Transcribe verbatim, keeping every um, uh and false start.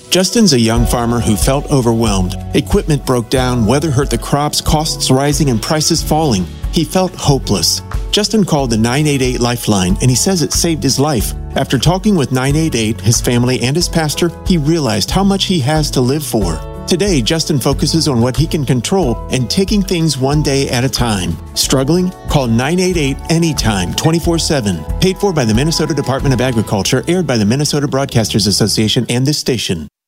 Justin's a young farmer who felt overwhelmed. Equipment broke down, weather hurt the crops, costs rising, and prices falling. He felt hopeless. Justin called the nine eight eight Lifeline, and he says it saved his life. After talking with nine eight eight, his family, and his pastor, he realized how much he has to live for. Today, Justin focuses on what he can control and taking things one day at a time. Struggling? Call nine eight eight anytime, twenty-four seven. Paid for by the Minnesota Department of Agriculture, aired by the Minnesota Broadcasters Association and this station.